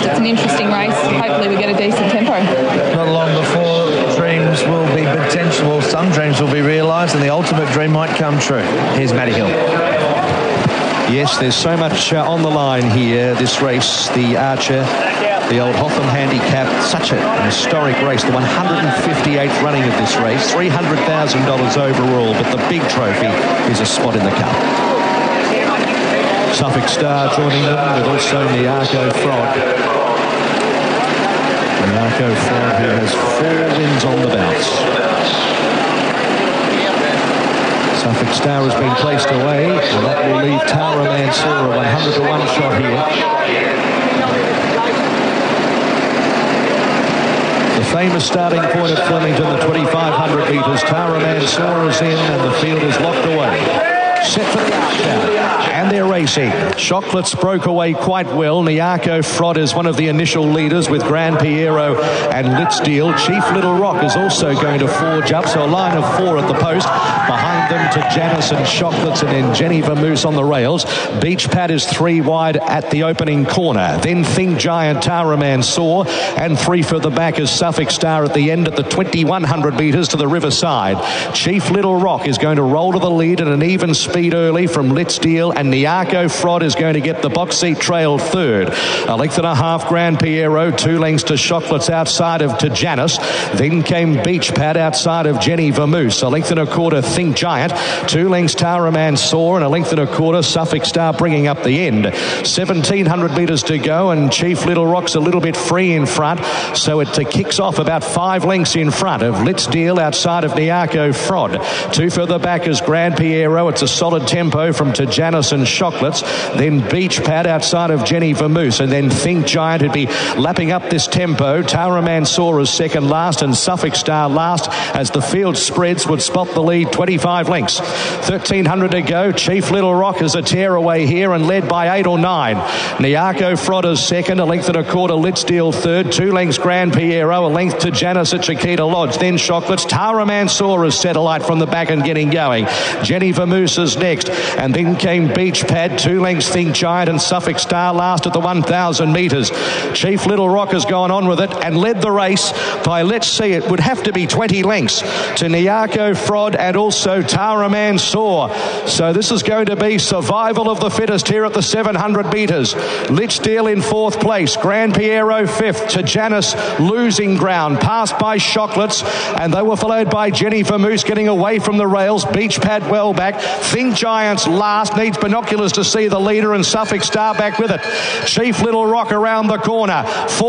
It's an interesting race. Hopefully we get a decent tempo. Not long before dreams will be potential, or some dreams will be realised, and the ultimate dream might come true. Here's Matty Hill. Yes, there's so much on the line here. This race, the Archer, the Old Hotham Handicap, such a historic race, the 158th running of this race, $300,000 overall, but the big trophy is a spot in the cup. Suffolk Star joining them, with also Niako Frod. Niako Frod, who has 4 wins on the bounce. Suffolk Star has been placed away, and that will leave Tara Mansour a 100-to-1 shot here. The famous starting point at Flemington, the 2,500 metres. Tara Mansour is in, and the field is locked away. Set for the Archer, and they're racing. Chocolates broke away quite well. Niako Frod is one of the initial leaders with Grand Piero and Litzdale. Chief Little Rock is also going to forge up, so a line of 4 at the post. Behind them to Janice and Chocolates, and then Jenny Vermoose on the rails. Beach Pad is 3 wide at the opening corner. Then Think Giant, Tara Mansour, and 3 further back is Suffolk Star at the end at the 2,100 metres to the riverside. Chief Little Rock is going to roll to the lead at an even speed early from Litzdale, and Niako Frod is going to get the box seat trail third. A length and a half Grand Piero, 2 lengths to Chocolates outside of to Janice. Then came Beach Pad outside of Jenny Vermoose. A length and a quarter Think Giant, 2 lengths Tara Mansour, and a length and a quarter Suffolk Star bringing up the end. 1,700 metres to go, and Chief Little Rock's a little bit free in front, so it kicks off about 5 lengths in front of Litzdale outside of Niako Frod. 2 further back is Grand Piero. It's a solid tempo from to Janice and Chocolates. Then Beach Pad outside of Jenny Vermoose, and then Think Giant who'd be lapping up this tempo. Tara Mansour is second last, and Suffolk Star last as the field spreads would spot the lead 25 lengths. 1,300 to go. Chief Little Rock is a tear away here and led by 8 or 9. Niako Frod is second, a length and a quarter Litzdale third, 2 lengths Grand Piero, a length to Janice at Chiquita Lodge. Then Chocolates. Tara Mansour is satellite from the back and getting going. Jenny Vermoose is next, and then came Beach Pad, 2 lengths Think Giant, and Suffolk Star last at the 1,000 metres. Chief Little Rock has gone on with it and led the race by, let's see, it would have to be 20 lengths to Niako Frod and also Tara Mansour. So this is going to be survival of the fittest here at the 700 metres. Litzdale in 4th place, Grand Piero 5th, to Janice losing ground, passed by Chocolates, and they were followed by Jenny Vermoose getting away from the rails. Beach Pad well back. Think Giant's last, needs binoculars to see the leader, and Suffolk Star back with it. Chief Little Rock around the corner,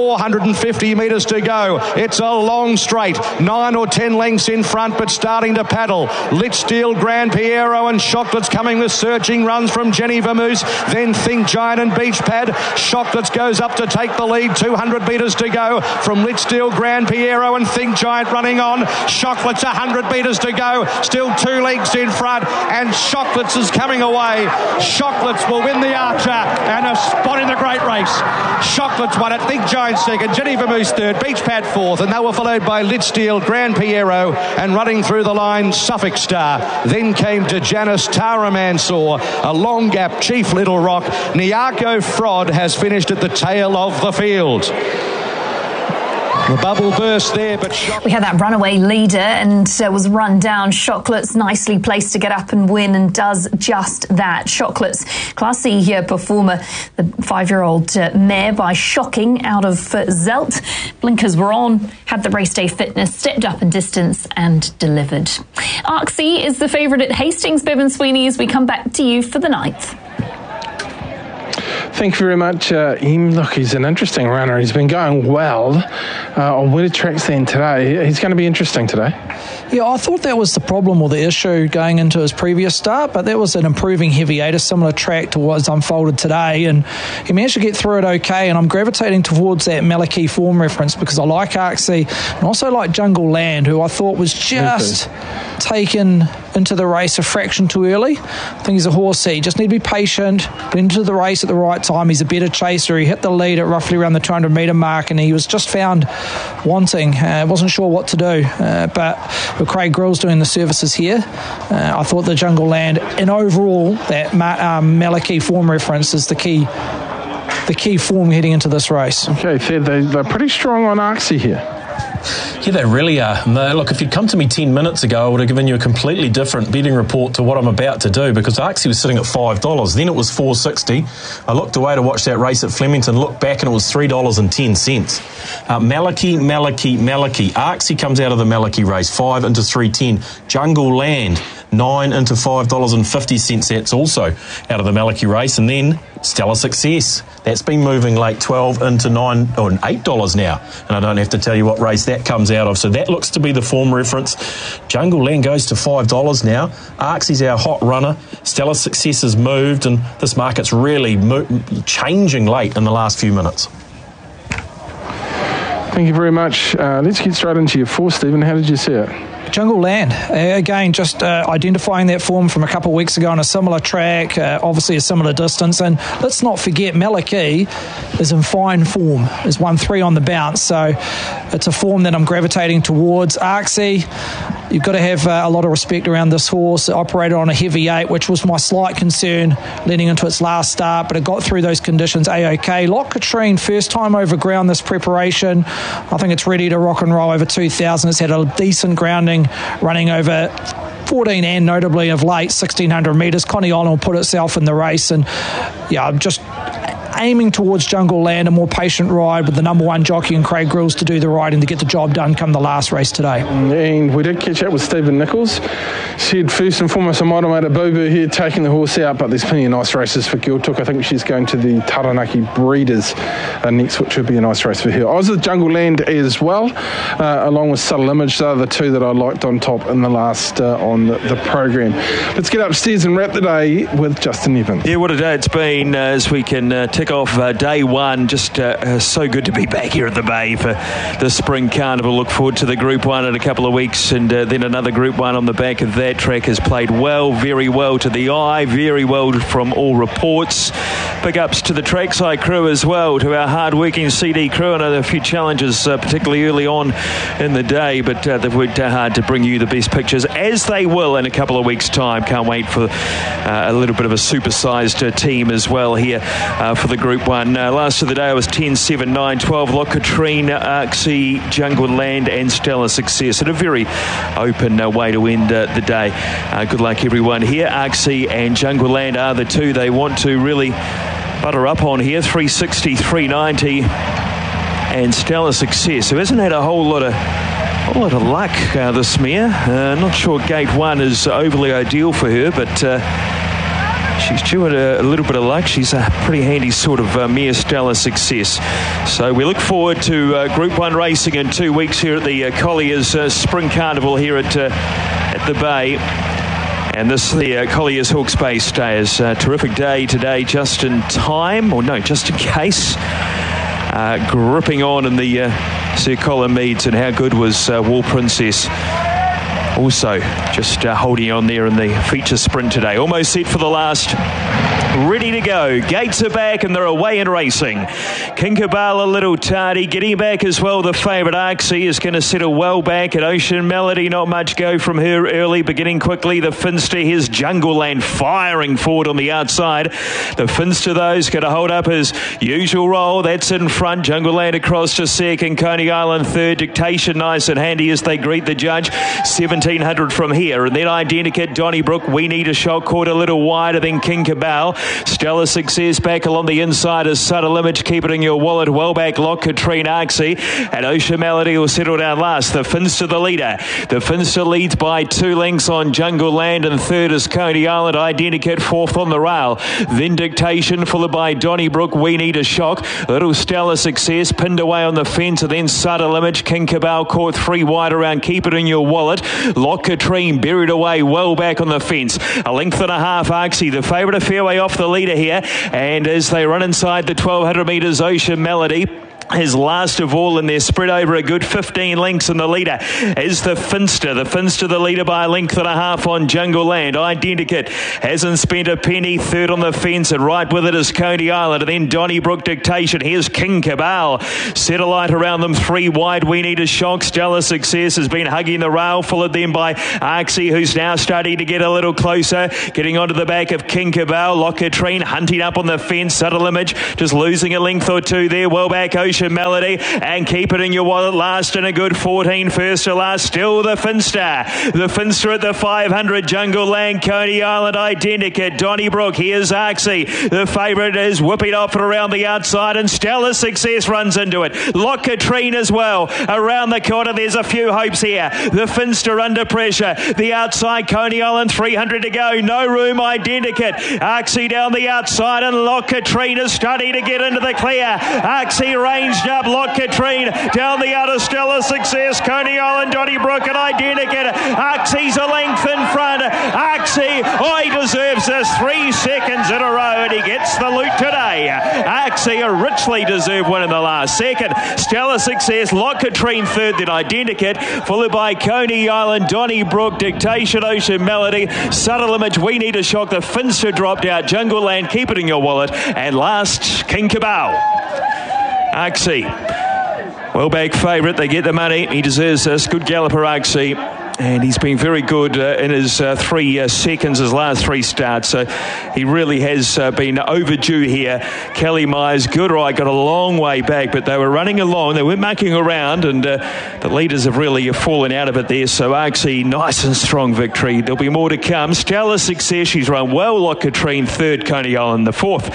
450 metres to go. It's a long straight, 9 or 10 lengths in front, but starting to paddle. Litzdale, Grand Piero and Chocolates coming with surging runs from Jenny Vermoose, then Think Giant and Beach Pad. Chocolates goes up to take the lead, 200 metres to go from Litzdale, Grand Piero and Think Giant running on. Chocolates 100 metres to go, still 2 lengths in front, and Chocolates is coming away. Chocolates will win the Archer and a spot in the great race. Chocolates won it, Think Giant second, Jenny Vermoose third, Beach Pad fourth, and they were followed by Litzdale, Grand Piero, and running through the line Suffolk Star. Then came to Janice, Tara Mansour, a long gap Chief Little Rock. Niako Frod has finished at the tail of the field. The bubble burst there, but we had that runaway leader and was run down. Chocolates nicely placed to get up and win, and does just that. Chocolates, Class C here performer, the 5-year-old mare by Shocking out of Zelt. Blinkers were on, had the race day fitness, stepped up in distance and delivered. Arksy is the favourite at Hastings. Bevan Sweeney, as we come back to you for the 9th. Thank you very much, Look, he's an interesting runner. He's been going well on winter tracks then today. He's going to be interesting today. Yeah, I thought that was the problem or the issue going into his previous start, but that was an improving heavy 8, a similar track to what's unfolded today, and he managed to get through it okay, and I'm gravitating towards that Malachy form reference because I like Arksy and also like Jungle Land, who I thought was just taken into the race a fraction too early. I think he's a horse he just need to be patient, get into the race at the right time. He's a better chaser. He hit the lead at roughly around the 200 metre mark, and he was just found wanting. Wasn't sure what to do, but with Craig Grill's doing the services here, I thought the Jungle Land and overall that Malachy form reference is the key the key form heading into this race. Okay, they're pretty strong on Arksy here. Yeah, they really are. Look, if you'd come to me 10 minutes ago, I would have given you a completely different betting report to what I'm about to do, because Arksy was sitting at $5. Then it was $4.60. I looked away to watch that race at Flemington, looked back, and it was $3.10. Malachy. Arksy comes out of the Malachy race, 5 into 3.10. Jungle Land, 9 into $5.50. That's also out of the Malachy race. And then Stellar Success. That's been moving late, 12 into $9 or $8 now. And I don't have to tell you what race that comes out of. So that looks to be the form reference. Jungle Land goes to $5 now. Arksy's our hot runner. Stellar Success has moved, and this market's really changing late in the last few minutes. Thank you very much. Let's get straight into your 4, Stephen. How did you see it? Jungle Land, again, just identifying that form from a couple of weeks ago on a similar track, obviously a similar distance. And let's not forget, Malachy is in fine form. Has won 3 on the bounce, so it's a form that I'm gravitating towards. Arksy, you've got to have a lot of respect around this horse. It operated on a heavy 8, which was my slight concern leading into its last start, but it got through those conditions A-OK. Lock Katrine, first time over ground this preparation. I think it's ready to rock and roll over 2,000. It's had a decent grounding, running over 14 and notably of late 1,600 metres. Coney Island will put itself in the race, and yeah, I'm just aiming towards Jungle Land, a more patient ride with the number 1 jockey and Craig Grills to do the riding to get the job done come the last race today. And we did catch up with Stephen Nichols. Said first and foremost, I might have made a boo-boo here taking the horse out, but there's plenty of nice races for Giltook. I think she's going to the Taranaki Breeders next, which would be a nice race for her. I was at Jungle Land as well, along with Subtle Image. They're the 2 that I liked on top in the last on the program. Let's get upstairs and wrap the day with Justin Evans. Yeah, what a day it's been as we can tick off day 1. Just so good to be back here at the Bay for the Spring Carnival. Look forward to the Group 1 in a couple of weeks, and then another Group 1 on the back of that. Track has played well, very well to the eye, very well from all reports. Big ups to the trackside crew as well, to our hard-working CD crew. I know there are a few challenges, particularly early on in the day, but they've worked hard to bring you the best pictures, as they will in a couple of weeks' time. Can't wait for a little bit of a supersized team as well here for the Group 1. Last of the day was 10, 7, 9, 12. Lock Katrine, Arksy, Jungle Land and Stellar Success. And a very open way to end the day. Good luck everyone here. Arksy and Jungle Land are the 2 they want to really butter up on here. 360, 390 and Stellar Success, who hasn't had a whole lot of luck this mare. Not sure gate 1 is overly ideal for her, but she's due a little bit of luck. She's a pretty handy sort of mare, Stellar Success. So we look forward to Group 1 racing in 2 weeks here at the Colliers Spring Carnival here at the Bay. And this is the Colliers Hawke's Bay Stayers. Terrific day today, just in time, or no, just in case. Gripping on in the Sir Colin Meads, and how good was War Princess. Also, just holding on there in the feature sprint today. Almost set for the last. Ready to go. Gates are back and they're away and racing. Kinkabal a little tardy. Getting back as well, the favourite Arksy is going to settle well back at Ocean Melody. Not much go from her early. Beginning quickly, the Finster. Here's Jungle Land firing forward on the outside. The Finster, though, is going to hold up his usual role. That's in front. Jungle Land across to second. Coney Island third. Dictation nice and handy as they greet the judge. 1,700 from here. And then Identica, Donnybrook. We Need a Shot caught a little wider than Kinkabal. Stellar Success back along the inside as Subtle Image. Keep it in your wallet. Well back, Lock Katrine, Arksy. And Ocean Melody will settle down last. The Finster the leader. The Finster leads by 2 lengths on Jungle Land, and third is Coney Island. Identikit fourth on the rail. Then Dictation followed by Donnybrook. We Need a Shock. Little Stellar Success pinned away on the fence, and then Subtle Image. Kinkabal caught 3 wide around. Keep it in your wallet. Lock Katrine buried away well back on the fence. A length and a half, Arksy, the favourite, a fair way off the leader here, and as they run inside the 1,200 metres, Ocean Melody His last of all, and they're spread over a good 15 lengths, and the leader is the Finster. The Finster, the leader by a length and a half on Jungle Land. Identikit hasn't spent a penny. Third on the fence, and right with it is Coney Island, and then Donnybrook Dictation. Here's King Cabal. Satellite around them, 3 wide. We Need a Shock. Stellar Success has been hugging the rail, followed then by Arksy, who's now starting to get a little closer, getting onto the back of King Cabal. Locatrine hunting up on the fence. Subtle Image just losing a length or two there. Well back Ocean Melody, and Keep It in Your Wallet last in a good 14, first to last. Still the Finster. The Finster at the 500. Jungle Land, Coney Island, Identikit, Donnybrook. Here's Arksy. The favourite is whipping off around the outside, and Stellar Success runs into it. Locatrine as well. Around the corner, there's a few hopes here. The Finster under pressure. The outside, Coney Island, 300 to go. No room, Identikit. Arksy down the outside, and Locatrine is starting to get into the clear. Arksy ranged up, Locatrine down the outer. Stellar Success, Coney Island, Donnybrook and Identikit. Arksy's a length in front. Arksy, he deserves this 3 seconds in a row, and he gets the loot today. Arksy, a richly deserved win in the last second. Stellar Success, Locatrine third, then Identikit, followed by Coney Island, Donnybrook, Dictation, Ocean Melody, Subtle Image, We Need a Shock. The Finster dropped out. Jungle Land, Keep It in Your Wallet, and last, King Cabal. Arksy, well back favourite. They get the money. He deserves this. Good galloper, Arksy. And he's been very good in his 3 seconds, his last 3 starts. So he really has been overdue here. Kelly Myers, good ride, got a long way back, but they were running along. They weren't mucking around, and the leaders have really fallen out of it there. So Arksy, nice and strong victory. There'll be more to come. Stellar Success, she's run well. Locatrine third, Coney Island the fourth.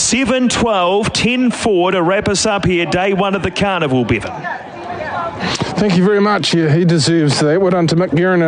7-12, 10-4 to wrap us up here. Day 1 of the Carnival, Bevan. Thank you very much. Yeah, he deserves that. Well done to Mick Guerin.